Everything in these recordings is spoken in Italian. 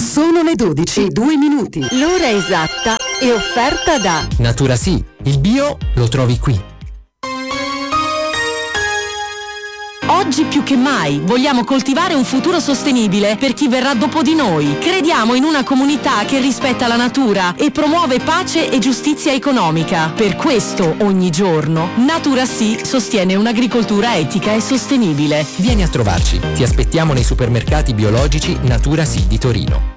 Sono le 12:02. L'ora esatta è offerta da Natura Sì, il bio lo trovi qui. Oggi più che mai vogliamo coltivare un futuro sostenibile per chi verrà dopo di noi. Crediamo in una comunità che rispetta la natura e promuove pace e giustizia economica. Per questo, ogni giorno, Natura Sì sostiene un'agricoltura etica e sostenibile. Vieni a trovarci. Ti aspettiamo nei supermercati biologici Natura Sì di Torino.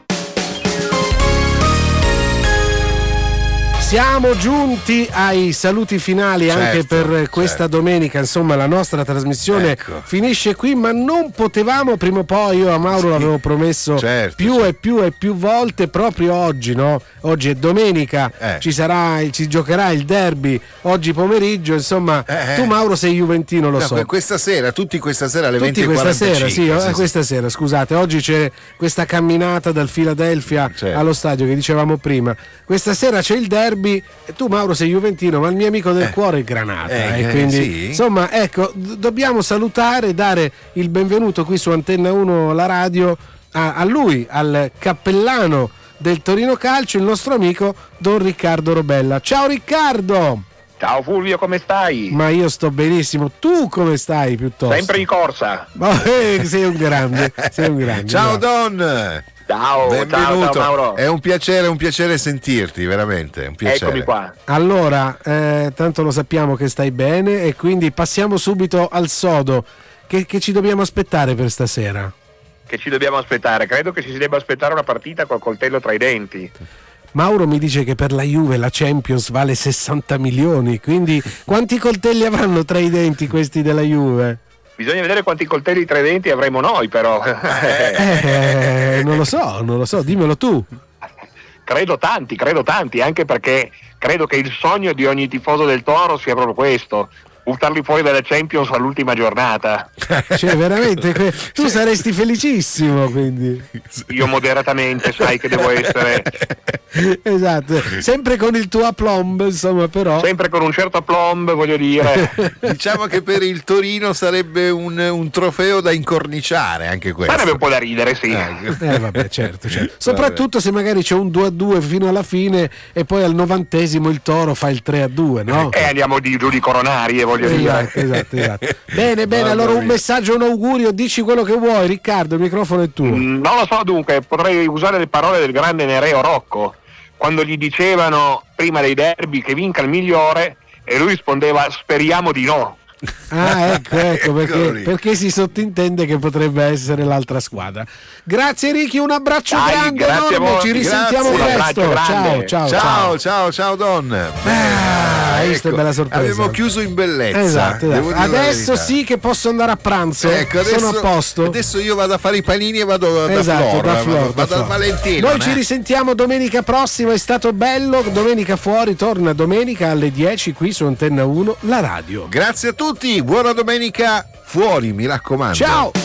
Siamo giunti ai saluti finali anche per questa domenica, insomma la nostra trasmissione finisce qui, ma non potevamo, prima o poi io a Mauro l'avevo promesso più e più volte, proprio oggi, no? Oggi è domenica, ci giocherà il derby oggi pomeriggio, insomma tu Mauro sei juventino, lo so. Questa sera, tutti questa sera alle 20:45. Questa sera, questa sera, scusate, oggi c'è questa camminata dal Philadelphia allo stadio che dicevamo prima, questa sera c'è il derby. E tu Mauro sei juventino, ma il mio amico del cuore è Granata, e quindi insomma ecco, dobbiamo salutare e dare il benvenuto qui su Antenna 1 la radio a lui, al cappellano del Torino Calcio, il nostro amico Don Riccardo Robella. Ciao Riccardo! Ciao Fulvio, come stai? Ma io sto benissimo, tu come stai piuttosto? Sempre in corsa. Sei un grande, Ciao Don! Ciao, benvenuto. Ciao Mauro. È un piacere sentirti, veramente, un piacere. Eccomi qua. Allora, tanto lo sappiamo che stai bene e quindi passiamo subito al sodo. Che ci dobbiamo aspettare per stasera? Che ci dobbiamo aspettare? Credo che ci si debba aspettare una partita col coltello tra i denti. Mauro mi dice che per la Juve la Champions vale 60 milioni, quindi quanti coltelli avranno tra i denti questi della Juve? Bisogna vedere quanti coltelli tra i denti avremo noi, però. Non lo so, dimmelo tu. Credo tanti, anche perché credo che il sogno di ogni tifoso del Toro sia proprio questo: buttarli fuori dalle Champions all'ultima giornata. Cioè veramente tu saresti felicissimo, quindi. Io moderatamente, sai che devo essere. Esatto, sempre con il tuo aplomb, insomma, però sempre con un certo aplomb, voglio dire. Diciamo che per il Torino sarebbe un trofeo da incorniciare anche questo. Sarebbe un po' da ridere, sì. Vabbè, certo. Soprattutto se magari c'è un 2-2 fino alla fine e poi al 90° il Toro fa il 3-2, no? E andiamo giù di coronarie, voglio dire. Esatto. Bene, allora un messaggio, un augurio, dici quello che vuoi, Riccardo, il microfono è tuo. Non lo so, dunque potrei usare le parole del grande Nereo Rocco, quando gli dicevano prima dei derby che vinca il migliore e lui rispondeva speriamo di no. Ecco perché si sottintende che potrebbe essere l'altra squadra. Grazie Ricky, un abbraccio grande, enorme, ci risentiamo presto. Ciao Don. Questa è bella sorpresa. Abbiamo chiuso in bellezza. Esatto. Adesso sì che posso andare a pranzo. Sono a posto. Adesso io vado a fare i panini e vado da Flor. Vado al Valentino. Noi ci risentiamo domenica prossima, è stato bello. Domenica fuori, torna domenica alle 10 qui su Antenna 1, la radio. Grazie a tutti, buona domenica fuori, mi raccomando. Ciao.